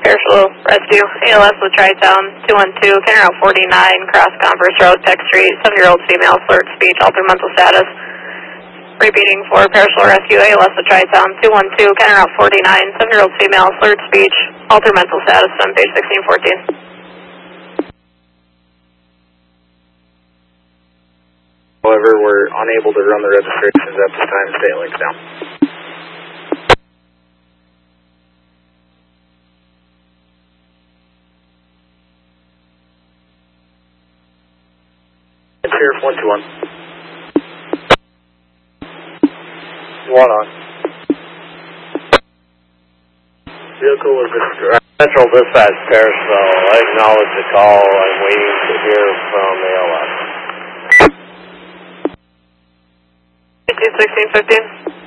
Parashville Rescue, ALS with Tri-Town 212, County Route 49, Cross Converse Road, Peck Street, 7-year-old female, slurred speech, altered mental status. Repeating for Parashville Rescue, ALS with Tri-Town 212, County Route 49, 7-year-old female, slurred speech, altered mental status, on page 1614. However, we're unable to run the registrations at this time. Stay linked down. Sheriff 121. One on. Vehicle was described. Central Dispatch, Parashville. I acknowledge the call. I'm waiting to hear from ALS. 1615.